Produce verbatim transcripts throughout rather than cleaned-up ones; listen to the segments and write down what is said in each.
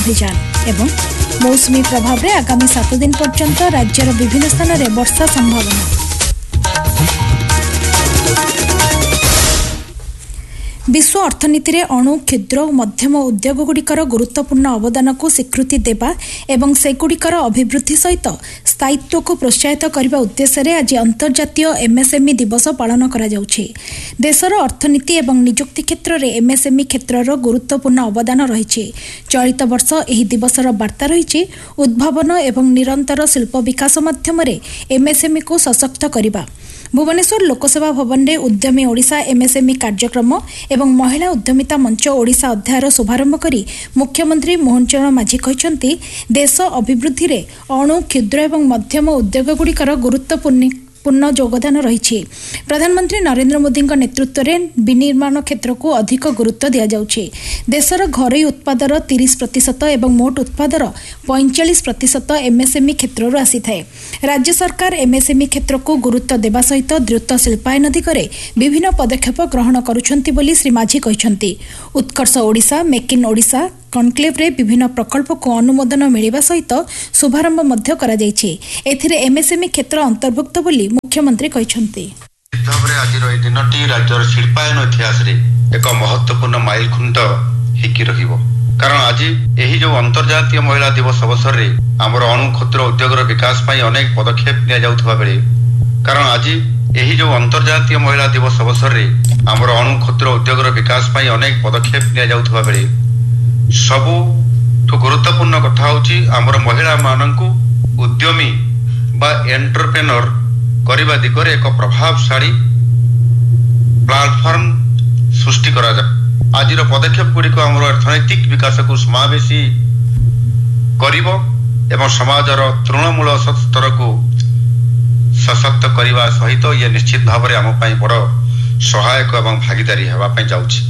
अभियान एवं मौसुमी प्रभाव में आगामी सात दिन पर्यंत राज्यर विभिन्न स्थान में वर्षा संभावना। विश्व अर्थनीति रे अणु क्षुद्र और मध्यम उद्योगगुड़िकर गुरुत्वपूर्ण अवदान को स्वीकृति देवा एवं सेगुड़िकर अभिवृद्धि सहित स्थायित्व को प्रोत्साहित करने उद्देश्य आज अंतर्जातीय एमएसएमई दिवस पालन करा जाउछि। देशर अर्थनीति एवं निजुक्ति क्षेत्र में एमएसएमई क्षेत्रर गुरुत्वपूर्ण अवदान रही। चलित वर्ष एही दिवसर वार्ता रही उद्भावन एवं निरंतर शिल्प विकास माध्यम एमएसएमई को सशक्त करने। भुवनेश्वर लोकसेवा भवन में उद्यमी ओडिशा एमएसएमई कार्यक्रम एवं महिला उद्यमिता मंच ओडिशा अध्यायर शुभारंभ करी मुख्यमंत्री मोहन चरण माझी कहते देश अभिवृद्धि रे अणु क्षुद्र एवं मध्यम उद्योगगुड़िकर गुरुत्वपूर्ण पूर्ण योगदान रही। प्रधानमंत्री नरेंद्र मोदी नेतृत्व में विनिर्माण क्षेत्र को अधिक गुरुत्व दि जाउछि। देशर घरोई उत्पादर तीस प्रतिशत एवं मोट उत्पादर पैंचाश प्रतिशत एमएसएमई क्षेत्र आसी थाए। राज्य सरकार एमएसएमई क्षेत्र को गुरुत्व देवा सहित द्रुत शिल्पायन दिगरे विभिन्न पदक्षेप ग्रहण करुछन्ति बोली श्री माझी कहछन्ति। उत्कर्ष Odisha make in Odisha conclave रे विभिन्न प्रकल्प को अनुमोदन मिलिबा सहित शुभारंभ मध्य करा जायछि। एथिरे एमएसएमई क्षेत्र अंतर्भुक्त बोली मुख्यमंत्री कहछन्ति। आज दिनटी राज्यर शिल्पायन इतिहास रे एक महत्वपूर्ण माइलखुंट हिकी रहिबो। कारण आज एही जो अंतर्जातीय महिला दिवस अवसर रे हमर अणु क्षुद्र उद्योगर विकास पई अनेक पदक्षेप निया जाउथबा बेले कारण आज एही जो अंतर्जातीय महिला दिवस अवसर रे हमर अणु क्षुद्र उद्योगर विकास पई अनेक पदक्षेप निया जाउथबा बेले सबु तो गुरुत्वपूर्ण कथा होची हमर महिला माननकु उद्यमी बा एंटरप्रेन्योर करबा दिगरे एक प्रभावशाली प्लेटफॉर्म सृष्टि करा जा। आज पदक्षेप गुड़ी को हमर अर्थनैतिक विकास को समावेशी करिबो एवं समाजर तृणमूल स्तर को सशक्त करने सहित ये निश्चित भाव में आम बड़ सहायक एवं भागीदारी होगापी जाउछि।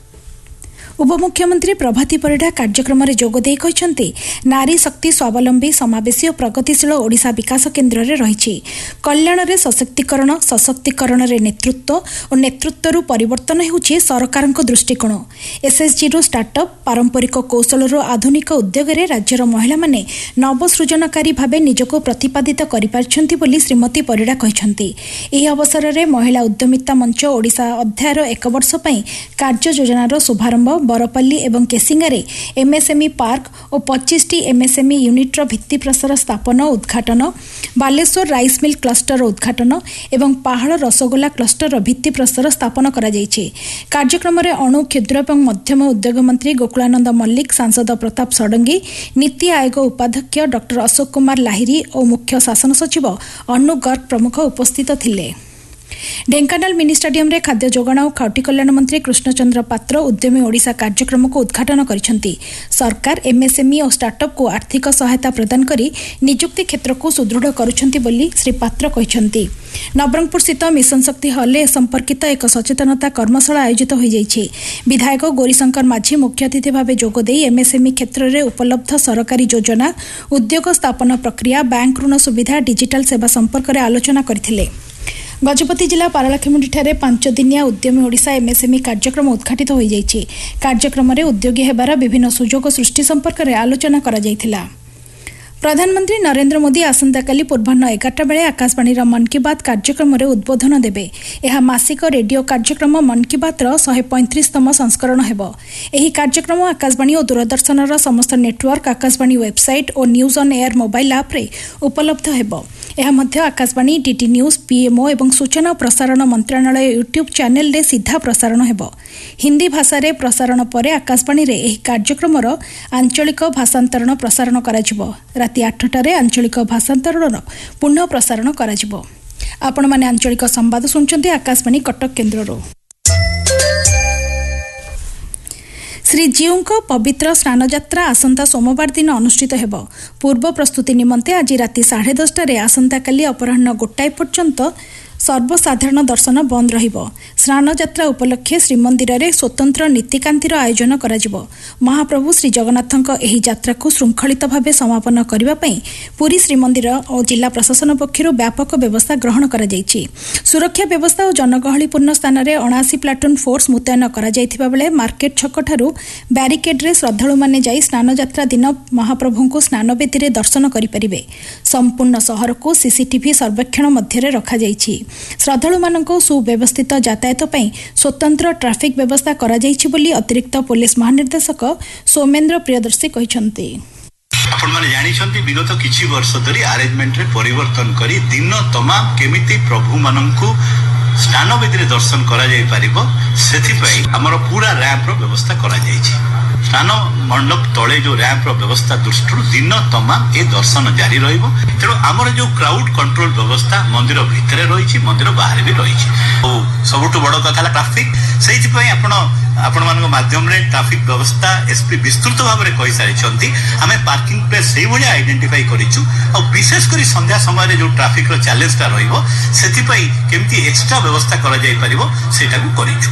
उपमुख्यमंत्री प्रभाती परिडा कार्यक्रम में जोगदे कहते नारी शक्ति स्वावलंबी समावेशी और प्रगतिशील ओडिशा विकास केन्द्र में रही। कल्याण रे सशक्तिकरण सशक्तिकरण रे नेतृत्व और नेतृत्व परिवर्तन होउछि सरकार दृष्टिकोण। एसएसजी रो स्टार्टअप पारंपरिक कौशल रो आधुनिक उद्योग रे राज्यर महिला माने नवसृजनकारी भावे निजको प्रतिपादित करिपारछन्ति बोली श्रीमती परिडा कहछन्ति। एही अवसर रे महिला उद्यमिता मंच ओडिशा अध्यायर एक वर्ष पई कार्य योजनार शुभारंभ बरपल्ली एवं केसिंगारे एमएसएमई पार्क और पच्चीस टी एमएसएमई यूनिट्र भित्तिप्रस्तर स्थापन उद्घाटन बालेश्वर राइस मिल क्लस्टर उद्घाटन एवं पहाड़ रसगोला क्लस्टर भित्तिप्रस्तर स्थापन करा जायछि। कार्यक्रम में अणु क्षुद्र एवं मध्यम उद्योग मंत्री गोकुलानंद मल्लिक सांसद प्रताप षडंगी नीति आयोग उपाध्यक्ष डॉक्टर अशोक कुमार लाहिरी और मुख्य शासन सचिव अनु गर्ग प्रमुख उपस्थित थिले। ढेंकानाल मिनी स्टाडियम रे खाद्य जोगाण और खाउटी कल्याण मंत्री कृष्णचंद्र पात्र उद्यमी ओडिशा कार्यक्रम को उद्घाटन करिसेंति। सरकार एमएसएमई और स्टार्टअप को आर्थिक सहायता प्रदान करी निजुक्ति क्षेत्र को सुदृढ़ करुछंति बोली श्री पात्र कहिसेंति। नवरंगपुर स्थित मिशन शक्ति हॉल ए संपर्कित एक सचेतनता कर्मशाला आयोजित हो जाइछि। विधायक गौरीशंकर माझी मुख्य अतिथि भाव जोगदे एमएसएमई क्षेत्र में उपलब्ध सरकारी योजना उद्योग स्थापना प्रक्रिया बैंक ऋण सुविधा डिजिटल सेवा संपर्क में आलोचना करथिले। गजपति जिला पारलाखेमुंडी पांच दिनिया उद्यमी ओडिशा एमएसएमई कार्यक्रम उद्घाटित हो जाइछि। कार्यक्रम में उद्योगी हेबार विभिन्न सुजोग सृष्टि संपर्क में आलोचना करा जाइथिला। प्रधानमंत्री नरेंद्र मोदी आसंताकाली पूर्वाह्न एगारटा बेले आकाशवाणी मन की बात कार्यक्रम में उद्बोधन देबे। यह मासिक रेडियो कार्यक्रम मन की बात शहे पैंतीसतम संस्करण हेबो। एही कार्यक्रम आकाशवाणी और दूरदर्शन समस्त नेटवर्क आकाशवाणी वेबसाइट और news on air mobile app रे उपलब्ध हेबो। यह मध्य आकाशवाणी डीटी न्यूज पीएमओ एवं सूचना और प्रसारण मंत्रालय यूट्यूब चैनल रे सीधा प्रसारण हेबो। हिंदी भाषा रे प्रसारण परे आकाशवाणी रे एही कार्यक्रम आंचलिक भाषांतरण प्रसारण कराजिबो। राति आठटारे आंचलिक भाषांतरण पुनः प्रसारण कराजिबो। आपण माने आंचलिक संवाद सुनचंती आकाशवाणी कटक केन्द्ररो। श्रीजीउଙ୍କ पवित्र स्नान यात्रा आसंता सोमवार दिन अनुष्ठित हेब। पूर्व प्रस्तुति निमंते आज राति साढ़े दसटार आसंता काली अपराह्न गोटाए पर्यंत सर्वसाधारण दर्शन बंद रहिबो। स्नान यात्रा उपलक्षे श्रीमंदिर में स्वतंत्र नीतिकांतिर आयोजन कराजिबो। महाप्रभु श्री जगन्नाथଙ୍କ ଏହି ଯାତ୍ରାକୁ ଶୃଙ୍ଖଳିତ ଭାବେ ସମାପନ କରିବା ପାଇଁ ପୁରୀ ଶ୍ରୀମନ୍ଦିର ଓ ଜିଲ୍ଲା ପ୍ରଶାସନ ପକ୍ଷରୁ ବ୍ୟାପକ ବ୍ୟବସ୍ଥା ଗ୍ରହଣ କରାଯାଇଛି। ସୁରକ୍ଷା ବ୍ୟବସ୍ଥା ଓ ଜନଗହଳିପୂର୍ଣ୍ଣ ସ୍ଥାନରେ ଅଣାଅଶୀ ପ୍ଲାଟୁନ୍ ଫୋର୍ସ ମୁତୟନ କରାଯାଇଥିବା ବେଳେ ମାର୍କେଟ ଛକଠାରୁ ବ୍ୟାରିକେଡ୍ରେ ଶ୍ରଦ୍ଧାଳୁମାନେ ଯାଇ ସ୍ନାନଯାତ୍ରା ଦିନ ମହାପ୍ରଭୁଙ୍କୁ ସ୍ନାନବେଦୀରେ ଦର୍ଶନ କରିପାରିବେ। ସମ୍ପୂର୍ଣ୍ଣ ସହରକୁ ସିସିଟିଭି ସର୍ବେକ୍ଷଣ ମଧ୍ୟରେ ରଖାଯାଇଛି। ଶ୍ରଦ୍ଧାଳୁମାନଙ୍କୁ ସୁବ୍ୟବସ୍ଥିତ ଯାତାୟାତ ପାଇଁ ସ୍ୱତନ୍ତ୍ର ଟ୍ରାଫିକ୍ ବ୍ୟବସ୍ଥା କରାଯାଇଛି ବୋଲି ଅତିରିକ୍ତ ପୁଲିସ ମହାନିର୍ଦ୍ଦେଶକ ସୌମେନ୍ଦ୍ର ପ୍ରିୟଦର୍ଶୀ କହିଛନ୍ତି। आपण माने जानिछंती विगत किछि वर्ष धरि अरेंजमेंट रे परिवर्तन करी दिन तमाम केमिति प्रभु माननकु स्नान बेदी दर्शन करा जाय परिबो सेथि पई हमर पूरा रैंप रो व्यवस्था करा जाय छी। स्नान मंडप तले जो रैंप रो व्यवस्था दृष्टि दिन तमाम ए दर्शन जारी रहिबो। तेरो हमर जो क्राउड कंट्रोल व्यवस्था मंदिर भितरे रही छी, मंदिर बाहर भी रही छी। ओ सबटु बड़ कथा ट्रैफिक सेथि पई आपण आपण मान माध्यम रे ट्रैफिक व्यवस्था एसपी विस्तृत भाव में कहि सारी छंती। हमें पार्किंग प्लेस सेही भली आइडेंटिफाई करिछु और विशेष करी संध्या समय रे जो ट्रैफिक रो चैलेंज ता रहिबो सेथि पई केमती एक्स्ट्रा व्यवस्था करा जाय परिबो सेटा को करिछु।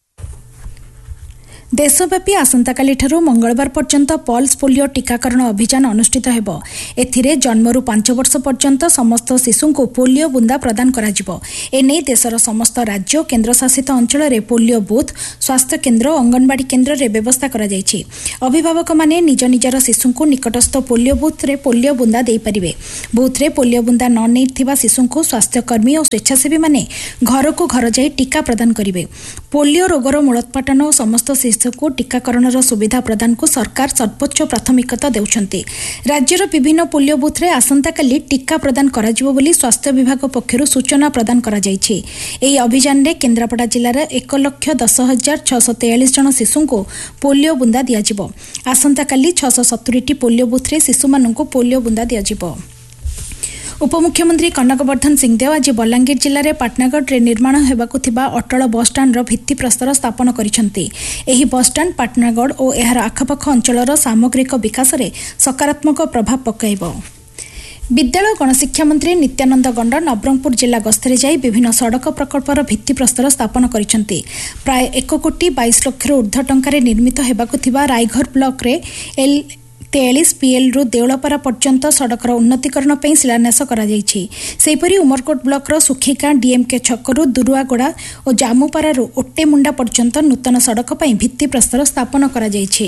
देशव्यापी आसंताकालीठारू मंगलवार पर्यंत पल्स पोलियो टीकाकरण अभियान अनुष्ठित हेबो। एथिरे जन्मरू पांच वर्ष पर्यंत समस्त शिशुंको पोलियो बुंदा प्रदान कराजिबो। एने देशर समस्त राज्य और केन्द्रशासित अंचल रे पोलियो बूथ, स्वास्थ्य केन्द्र और अंगनवाड़ी केन्द्र रे व्यवस्था करा जायछि। अभिभावक माने निज निजर शिशुंको निकटस्थ पोलियो बूथ रे पोलियो बुंदा देई परिबे। बूथ रे पोलियो बुंदा न नेइथिबा शिशुंको स्वास्थ्यकर्मी और स्वेच्छासेवी माने घर को घर जाई टीका प्रदान करिवे। पोलियो रोगर मूलोत्पाटन और समस्त को टीकाकरण सुविधा प्रदान को सरकार सर्वोच्च प्राथमिकता देउछंती। राज्यर विभिन्न पोलियो बूथ रे आसंताकाली टीका प्रदान कराजिबो बोली स्वास्थ्य विभाग पक्षरु सूचना प्रदान करा जायछि। एही अभियान रे केन्द्रापड़ा जिल्लार एक लाख दस हजार छह तेयालीस जन शिशु को पोलियो बुंदा दियाजिबो। आसंताकाली छह सौ सत्तर टी पोलियो बूथ रे शिशु माननकु पोलियो बुंदा दियाजिबो। उपमुख्यमंत्री कनकवर्धन सिंहदेव आज बलांगीर जिले में पाटनागढ़ निर्माण होगाकु थिबा अटल बस स्टाण्ड भित्तिप्रस्तर स्थापन करिसेंती। एही बस स्टाण्ड पाटनागढ़ और एहार आखपाख अंचलर सामग्रिक विकास में सकारात्मक प्रभाव पकाइबो। विद्यालय गणशिक्षा मंत्री नित्यानंद गंड नवरंगपुर जिला गस्तरे जाई विभिन्न सड़क प्रकल्पर भित्तिप्रस्तर स्थापन करिसेंती। प्राय एक कोटी बाईस लाख ऊर्ध्व टंकार निर्मित होगाकु थिबा रायघर ब्लॉक रे एल तेयालीस पीएल रु देउलपारा पर्यंत सड़कर उन्नतीकरण पर शिलान्यास कर उमरकोट ब्लॉक सुखिका डीएमके छकरू दुरुआगोड़ा और जामुपारा ओटेमुंडा पर्यंत नूतन सड़क पर भित्तिप्रस्तर स्थापन कर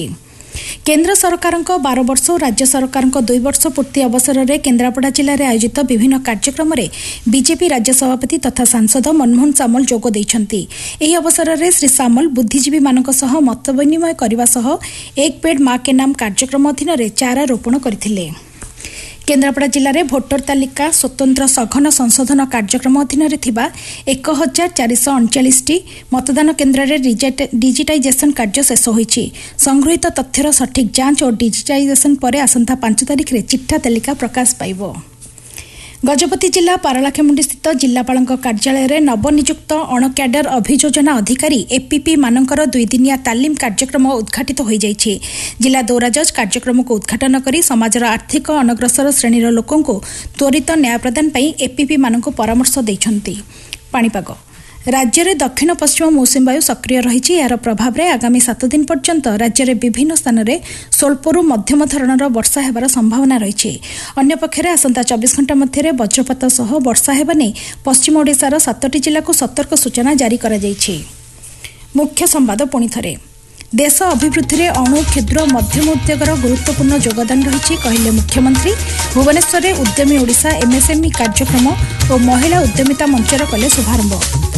केन्द्र सरकार बार वर्ष और राज्य सरकार दुई वर्ष पूर्ति अवसर में केन्द्रापड़ा जिले में आयोजित विभिन्न कार्यक्रम में बीजेपी राज्य सभापति तथा सांसद मनमोहन सामल जोग देइछंती। एही अवसर में श्री सामल बुद्धिजीवी मानक सह मत विनिमय करने सह एक पेड़ माँ के नाम कार्यक्रम अधीन में चारा रोपण करथिले। केन्द्रापड़ा जिले में भोटर तालिका स्वतंत्र सघन संशोधन कार्यक्रम अधीन में एक हजार चार सौ अड़चाश टी मतदान केन्द्र में डिजिटाइजेशन कार्य शेष होईछि। संगृहीत तथ्यर सठिक जांच और डिजिटाइजेशन पर आसंता पांच तारिख में चिठा तालिका प्रकाश पाइब। गजपति जिला पारलाखेमुंडी स्थित जिलापाल कार्यालय में नवनियुक्त अण क्याडर अभियोजना अधिकारी एपीपी मानकर दुईदिनिया तालीम कार्यक्रम उद्घाटित हो जाइछि। जिला दौरा जज कार्यक्रम को उद्घाटन कर समाजर आर्थिक अनग्रसर श्रेणीर लोकों को त्वरित न्याय प्रदान पई एपीपी मानक परामर्श दैछंती। पाणीपाग राज्य में दक्षिण पश्चिम मौसुमी वायु सक्रिय रही। यार प्रभाव में आगामी सात दिन पर्यंत राज्य में विभिन्न स्थान में स्वल्परू मध्यम धरणर वर्षा होबार संभावना रही। अन्यपक्षे आसंता चौबीस घंटा मध्य वज्रपात सह वर्षा हेबा नै पश्चिम ओडिशार सातटी जिला को सतर्क सूचना जारी करा जायछि। मुख्य संवाद पुणी थरे देश अभिवृद्धि में अणु क्षुद्र मध्यम उद्योगर गुरुत्वपूर्ण योगदान रही कहले मुख्यमंत्री। भुवनेश्वर में उद्यमी ओडिशा एमएसएमई कार्यक्रम और महिला उद्यमिता मंचर कले शुभारंभ।